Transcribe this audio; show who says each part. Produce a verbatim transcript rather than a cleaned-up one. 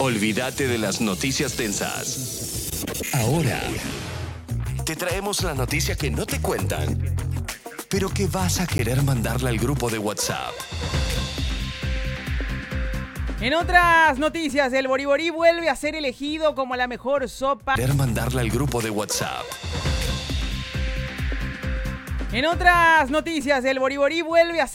Speaker 1: Olvídate de las noticias tensas. Ahora te traemos la noticia que no te cuentan, pero que vas a querer mandarla al grupo de WhatsApp.
Speaker 2: En otras noticias, el boriborí vuelve a ser elegido como la mejor sopa.
Speaker 1: Querer mandarla al grupo de WhatsApp.
Speaker 2: En otras noticias, el boriborí vuelve a ser